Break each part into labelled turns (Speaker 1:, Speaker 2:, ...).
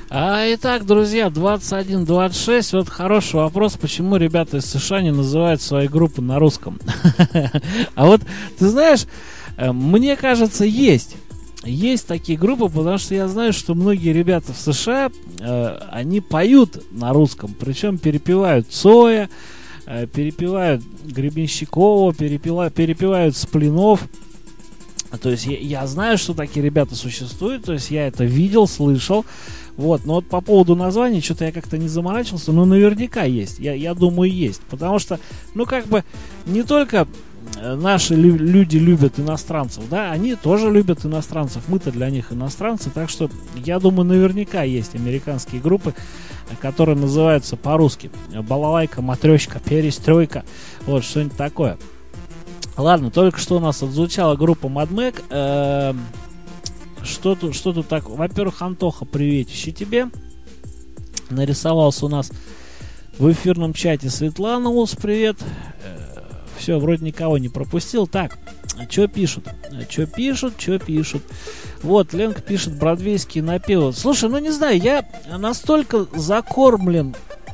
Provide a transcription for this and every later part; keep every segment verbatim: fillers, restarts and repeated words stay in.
Speaker 1: А, итак, друзья, двадцать один двадцать шесть. Вот хороший вопрос, почему ребята из США не называют свои группы на русском. А вот, ты знаешь, мне кажется, есть. Есть такие группы, потому что я знаю, что многие ребята в США, они поют на русском, причем перепевают Цоя, перепевают Гребенщикова, перепевают, перепевают Сплинов. То есть я, я знаю, что такие ребята существуют, то есть я это видел, слышал. Вот, но вот по поводу названий что-то я как-то не заморачивался, но наверняка есть, я, я думаю, есть. Потому что, ну, как бы, не только наши лю- люди любят иностранцев, да, они тоже любят иностранцев, мы-то для них иностранцы, так что, я думаю, наверняка есть американские группы, которые называются по-русски балалайка, матрёшка, перестройка, вот, что-нибудь такое. Ладно, только что у нас отзвучала группа Mad Mac. Э, что тут, что тут так? Во-первых, Антоха, приветище тебе. Нарисовался у нас в эфирном чате Светлана Ус, привет. Э, все, вроде никого не пропустил. Так, что пишут? Что пишут, что пишут? Вот, Ленка пишет бродвейские напевы. Слушай, ну не знаю, я настолько закормлен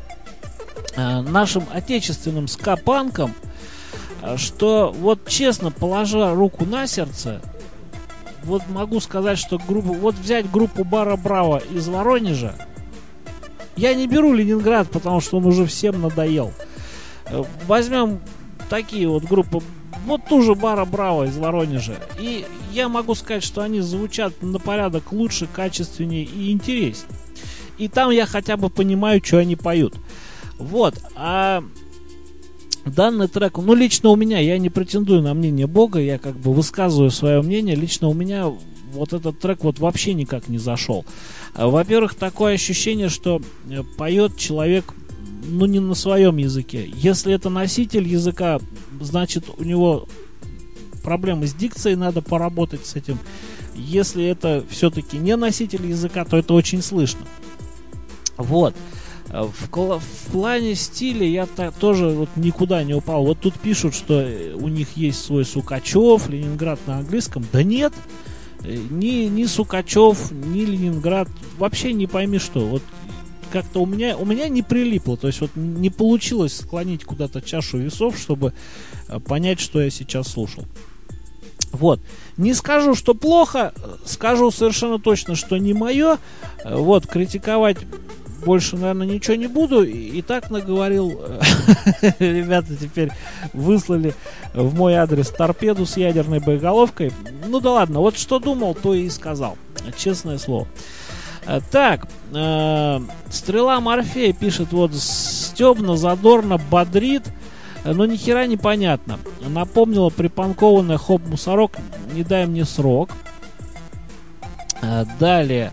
Speaker 1: э, нашим отечественным ска-панком, что вот честно, положа руку на сердце, вот могу сказать, что группу, вот взять группу Бара Браво из Воронежа, я не беру Ленинград, потому что он уже всем надоел. Возьмем такие вот группы, вот ту же Бара Браво из Воронежа, и я могу сказать, что они звучат на порядок лучше, качественнее и интереснее. И там я хотя бы понимаю, что они поют. Вот, а данный трек, ну, лично у меня, я не претендую на мнение Бога, я как бы высказываю свое мнение, лично у меня вот этот трек вот вообще никак не зашел. Во-первых, такое ощущение, что поет человек, ну, не на своем языке. Если это носитель языка, значит, у него проблемы с дикцией, надо поработать с этим. Если это все-таки не носитель языка, то это очень слышно. Вот. В, в плане стиля я та, тоже вот никуда не упал. Вот тут пишут, что у них есть свой Сукачев, Ленинград на английском. Да нет, ни, ни Сукачев, ни Ленинград, вообще не пойми что. Вот как-то у меня, у меня не прилипло. То есть вот не получилось склонить куда-то чашу весов, чтобы понять, что я сейчас слушал. Вот. Не скажу, что плохо, скажу совершенно точно, что не мое. Вот, критиковать больше, наверное, ничего не буду. И, и так наговорил. Ребята теперь выслали в мой адрес торпеду с ядерной боеголовкой. Ну да ладно, вот что думал, то и сказал. Честное слово. Так, э, Стрела Морфея пишет, вот стебно, задорно, бодрит, но ни хера не понятно. Напомнила припанкованная хоп-мусорок, не дай мне срок. Э, далее.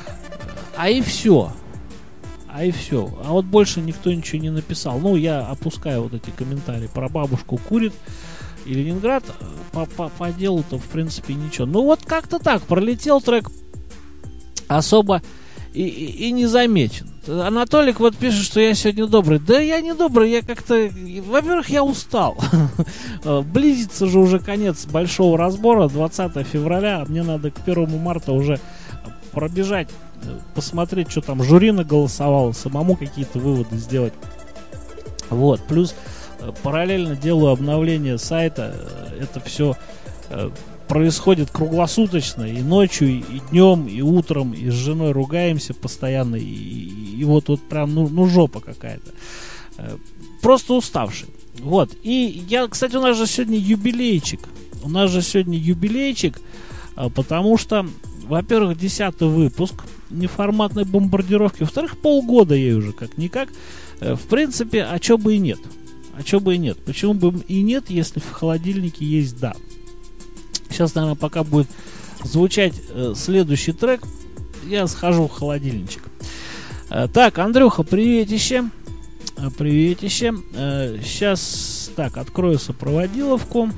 Speaker 1: А и все. А и все. А вот больше никто ничего не написал. Ну, я опускаю вот эти комментарии про бабушку курит и Ленинград. По, по, по делу-то, в принципе, ничего. Ну, вот как-то так. Пролетел трек особо и, и, и не замечен. Анатолик вот пишет, что я сегодня добрый. Да я не добрый, я как-то... Во-первых, я устал. Близится же уже конец большого разбора, двадцатого февраля. Мне надо к первому марта уже пробежать, посмотреть, что там жюри наголосовало, самому какие-то выводы сделать. Вот, плюс параллельно делаю обновление сайта. Это все происходит круглосуточно, и ночью, и днем, и утром, и с женой ругаемся постоянно, и, и, и вот, вот прям, ну, ну жопа какая-то. Просто уставший. Вот, и я, кстати, у нас же сегодня юбилейчик. У нас же сегодня юбилейчик, потому что, во-первых, десятый выпуск неформатной бомбардировки, во-вторых, полгода ей уже как-никак. В принципе, а чё бы и нет. А чё бы и нет. Почему бы и нет, если в холодильнике есть да. Сейчас, наверное, пока будет звучать э, следующий трек, я схожу в холодильничек. Э, так, Андрюха, приветище. Э, приветище. Э, сейчас, так, открою сопроводиловку.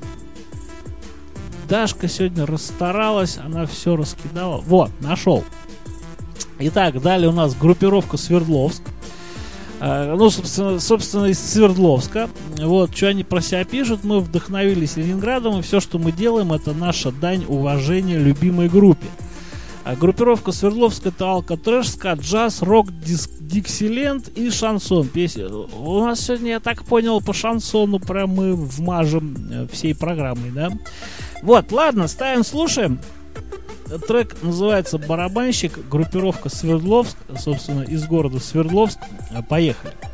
Speaker 1: Дашка сегодня расстаралась, она все раскидала. Вот, нашел. Итак, далее у нас группировка Свердловск. Uh, ну, собственно, собственно, из Свердловска. Вот, что они про себя пишут. Мы вдохновились Ленинградом, и все, что мы делаем, это наша дань уважения любимой группе. А группировка Свердловск — это алкотрэш, скат, джаз, рок, диск, диксиленд и шансон. Песня. У нас сегодня, я так понял, по шансону прям мы вмажем всей программой, да? Вот, ладно, ставим, слушаем. Трек называется «Барабанщик», группировка Свердловск, собственно, из города Свердловск. Поехали.